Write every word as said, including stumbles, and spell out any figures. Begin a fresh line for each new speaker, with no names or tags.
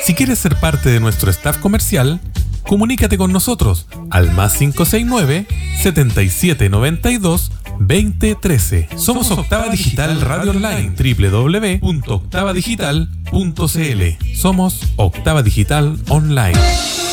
Si quieres ser parte de nuestro staff comercial, comunícate con nosotros al más cinco seis nueve, setenta y siete noventa y dos, veinte trece. Somos Octava Digital Radio Online, doble u doble u doble u punto octava digital punto c l. Somos Octava Digital Online.